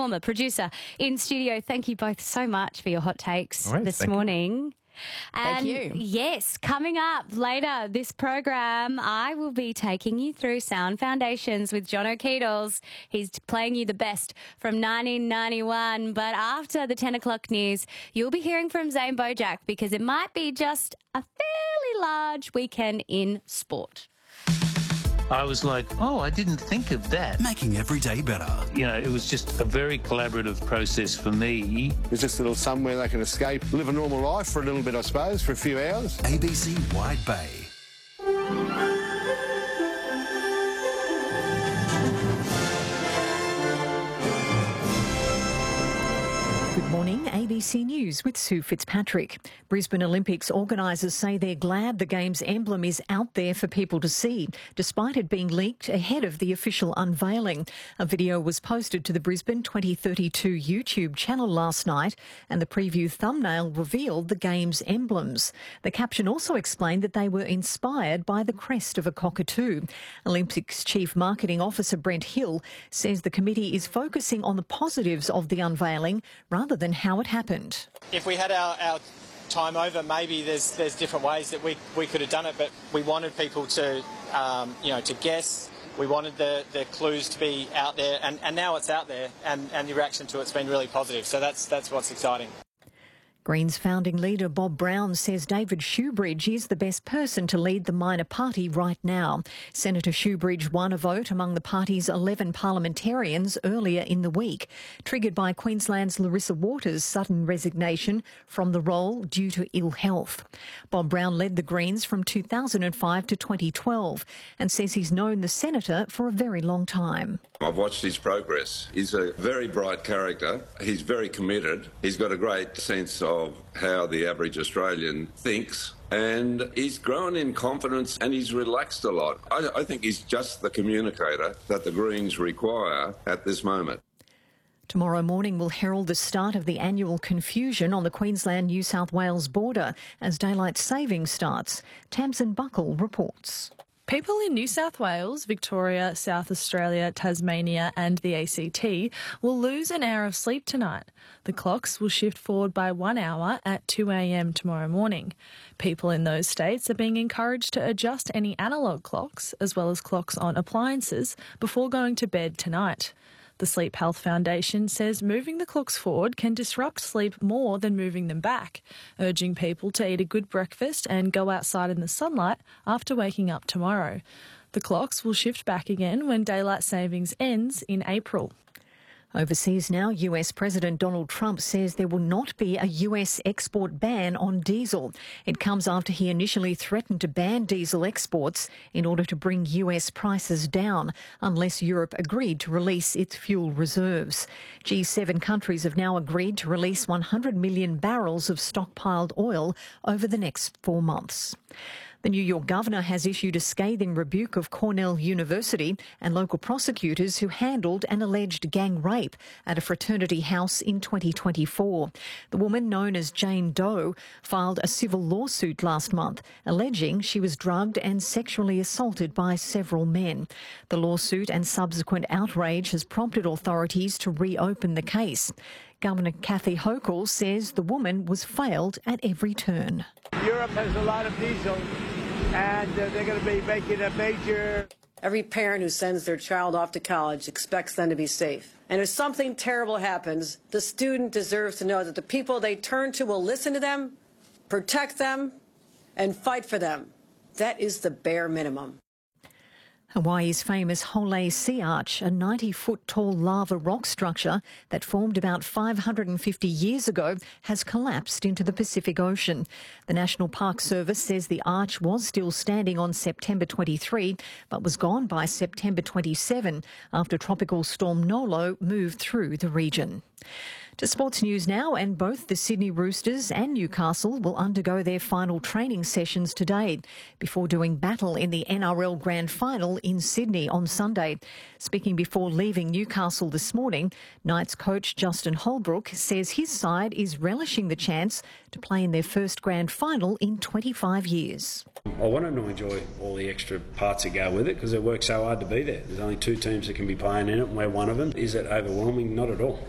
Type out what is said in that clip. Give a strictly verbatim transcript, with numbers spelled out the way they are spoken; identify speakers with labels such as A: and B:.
A: performer, producer in studio. Thank you both so much for your hot takes
B: right,
A: this morning. And
C: Thank you.
A: yes, coming up later this program, I will be taking you through Sound Foundations with John O'Keedles. He's playing you the best from nineteen ninety-one. But after the ten o'clock news, you'll be hearing from Zane Bojack because it might be just a fairly large weekend in sport.
D: I was like, oh, I didn't think of that.
E: Making every day better.
D: You know, it was just a very collaborative process for me.
F: There's just a little somewhere they can escape, live a normal life for a little bit, I suppose, for a few hours.
E: A B C Wide Bay.
G: Good morning, A B C News with Sue Fitzpatrick. Brisbane Olympics organisers say they're glad the Games emblem is out there for people to see, despite it being leaked ahead of the official unveiling. A video was posted to the Brisbane twenty thirty-two YouTube channel last night, and the preview thumbnail revealed the Games emblems. The caption also explained that they were inspired by the crest of a cockatoo. Olympics Chief Marketing Officer Brent Hill says the committee is focusing on the positives of the unveiling rather than how it happened.
H: If we had our, our time over, maybe there's there's different ways that we, we could have done it, but we wanted people to um, you know to guess. We wanted the, the clues to be out there, and, and now it's out there, and, and the reaction to it's been really positive. So that's that's what's exciting.
G: Greens founding leader Bob Brown says David Shoebridge is the best person to lead the minor party right now. Senator Shoebridge won a vote among the party's eleven parliamentarians earlier in the week, triggered by Queensland's Larissa Waters' sudden resignation from the role due to ill health. Bob Brown led the Greens from two thousand five to twenty twelve and says he's known the senator for a very long time.
I: I've watched his progress. He's a very bright character. He's very committed. He's got a great sense of how the average Australian thinks, and he's grown in confidence and he's relaxed a lot. I, I think he's just the communicator that the Greens require at this moment.
G: Tomorrow morning will herald the start of the annual confusion on the Queensland-New South Wales border as daylight saving starts. Tamsin Buckle reports.
J: People in New South Wales, Victoria, South Australia, Tasmania and the A C T will lose an hour of sleep tonight. The clocks will shift forward by one hour at two a m tomorrow morning. People in those states are being encouraged to adjust any analogue clocks as well as clocks on appliances before going to bed tonight. The Sleep Health Foundation says moving the clocks forward can disrupt sleep more than moving them back, urging people to eat a good breakfast and go outside in the sunlight after waking up tomorrow. The clocks will shift back again when daylight savings ends in April.
G: Overseas now, U S President Donald Trump says there will not be a U S export ban on diesel. It comes after he initially threatened to ban diesel exports in order to bring U S prices down, unless Europe agreed to release its fuel reserves. G seven countries have now agreed to release one hundred million barrels of stockpiled oil over the next four months. The New York governor has issued a scathing rebuke of Cornell University and local prosecutors who handled an alleged gang rape at a fraternity house in twenty twenty-four. The woman, known as Jane Doe, filed a civil lawsuit last month alleging she was drugged and sexually assaulted by several men. The lawsuit and subsequent outrage has prompted authorities to reopen the case. Governor Kathy Hochul says the woman was failed at every turn.
K: Europe has a lot of diesel, and uh, they're going to be making a major...
L: Every parent who sends their child off to college expects them to be safe. And if something terrible happens, the student deserves to know that the people they turn to will listen to them, protect them, and fight for them. That is the bare minimum.
G: Hawaii's famous Hole Sea Arch, a ninety-foot tall lava rock structure that formed about five hundred fifty years ago, has collapsed into the Pacific Ocean. The National Park Service says the arch was still standing on September twenty-third, but was gone by September twenty-seventh after Tropical Storm Nolo moved through the region. To sports news now, and both the Sydney Roosters and Newcastle will undergo their final training sessions today before doing battle in the N R L Grand Final in Sydney on Sunday. Speaking before leaving Newcastle this morning, Knights coach Justin Holbrook says his side is relishing the chance to play in their first Grand Final in twenty-five years.
M: I want them to enjoy all the extra parts that go with it because it works so hard to be there. There's only two teams that can be playing in it and we're one of them. Is it overwhelming? Not at all.